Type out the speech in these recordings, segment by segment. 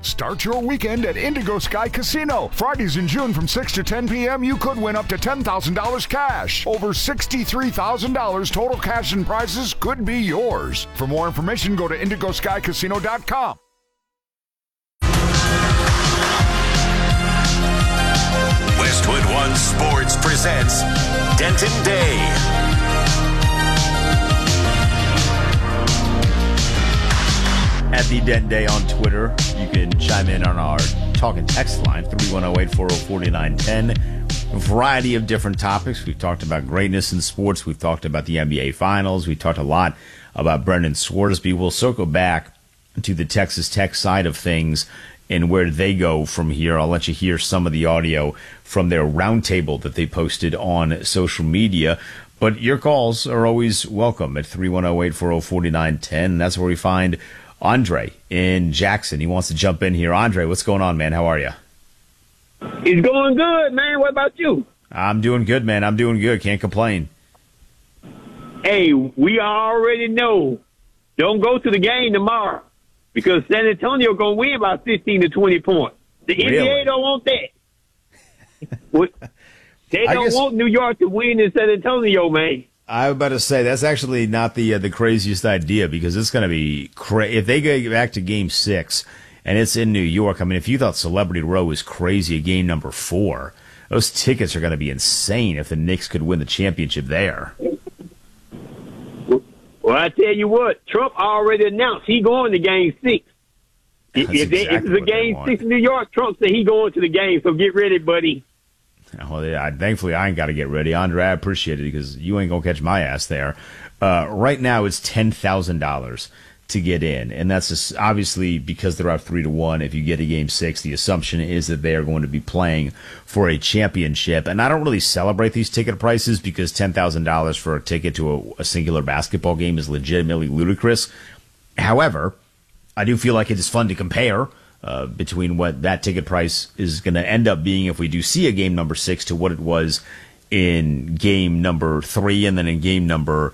Start your weekend at Indigo Sky Casino. Fridays in June from 6 to 10 p.m., you could win up to $10,000 cash. Over $63,000 total cash and prizes could be yours. For more information, go to IndigoSkyCasino.com. Westwood One Sports presents Denton Day. At the Denton Day on Twitter, you can chime in on our talk and text line, 310-840-4910. A variety of different topics. We've talked about greatness in sports. We've talked about the NBA Finals. We talked a lot about Brendan Scoresby. We'll circle back to the Texas Tech side of things and where they go from here. I'll let you hear some of the audio from their roundtable that they posted on social media. But your calls are always welcome at 310-840-4910. That's where we find Andre in Jackson. He wants to jump in here. Andre, what's going on, man? How are you? It's going good, man. What about you? I'm doing good, man. I'm doing good. Can't complain. Hey, we already know. Don't go to the game tomorrow because San Antonio going to win by 15 to 20 points. The NBA don't want that. They don't want New York to win in San Antonio, man. I was about to say, that's actually not the craziest idea because it's going to be if they go back to Game 6 and it's in New York. I mean, if you thought Celebrity Row was crazy at game number 4, those tickets are going to be insane if the Knicks could win the championship there. Well, I tell you what, Trump already announced he going to Game 6. If it's a Game 6 in New York, Trump said he going to the game, so get ready, buddy. Well, thankfully, I ain't got to get ready. Andre, I appreciate it because you ain't going to catch my ass there. Right now, it's $10,000 to get in, and that's just obviously because they're up 3-1. If you get to Game 6, the assumption is that they are going to be playing for a championship. And I don't really celebrate these ticket prices because $10,000 for a ticket to a singular basketball game is legitimately ludicrous. However, I do feel like it is fun to compare between what that ticket price is going to end up being if we do see a game number 6 to what it was in game number 3 and then in game number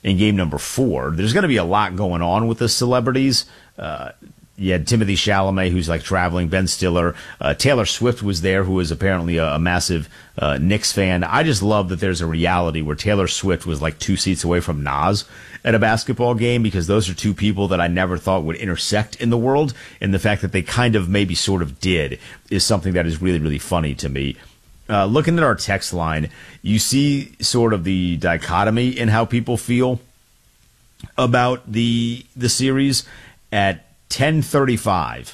4. There's going to be a lot going on with the celebrities. You had Timothée Chalamet, who's like traveling, Ben Stiller. Taylor Swift was there, who is apparently a massive Knicks fan. I just love that there's a reality where Taylor Swift was like 2 seats away from Nas at a basketball game because those are two people that I never thought would intersect in the world. And the fact that they kind of maybe sort of did is something that is really, really funny to me. Looking at our text line, you see sort of the dichotomy in how people feel about the series at 10:35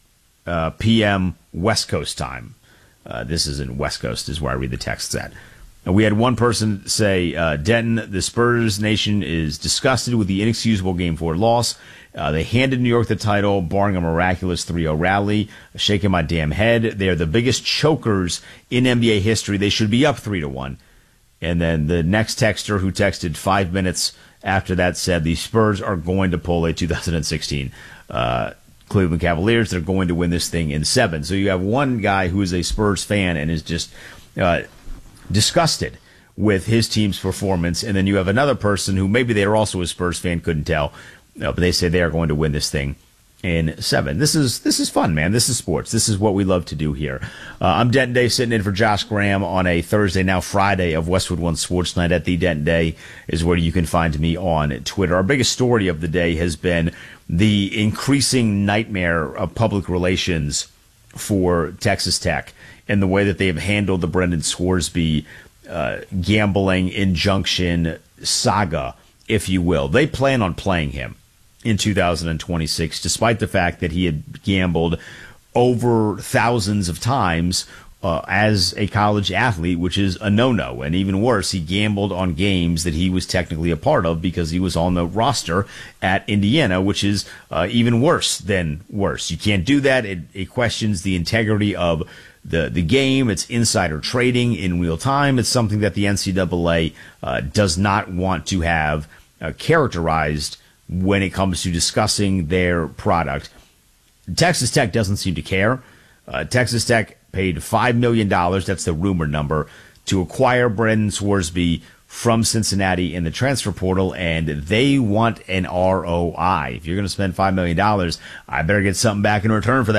p.m. West Coast time. This is in West Coast is where I read the texts at. And we had one person say, Denton, the Spurs nation is disgusted with the inexcusable Game 4 loss. They handed New York the title, barring a miraculous 3-0 rally. Shaking my damn head. They are the biggest chokers in NBA history. They should be up 3-1. And then the next texter who texted 5 minutes after that said the Spurs are going to pull a 2016 Cleveland Cavaliers. They're going to win this thing in 7. So you have one guy who is a Spurs fan and is just disgusted with his team's performance. And then you have another person who maybe they are also a Spurs fan, couldn't tell. But they say they are going to win this thing in 7. This is fun, man. This is sports. This is what we love to do here. I'm Denton Day sitting in for Josh Graham on a Thursday, now Friday, of Westwood One Sports Night. At the Denton Day is where you can find me on Twitter. Our biggest story of the day has been the increasing nightmare of public relations for Texas Tech and the way that they have handled the Brendan Scoresby gambling injunction saga, if you will. They plan on playing him in 2026, despite the fact that he had gambled over thousands of times as a college athlete, which is a no-no. And even worse, he gambled on games that he was technically a part of because he was on the roster at Indiana, which is even worse than worse. You can't do that. It questions the integrity of the game. It's insider trading in real time. It's something that the NCAA does not want to have characterized when it comes to discussing their product. Texas Tech doesn't seem to care. Texas Tech paid $5 million, that's the rumor number, to acquire Brendan Scoresby from Cincinnati in the transfer portal, and they want an ROI. If you're going to spend $5 million, I better get something back in return for that.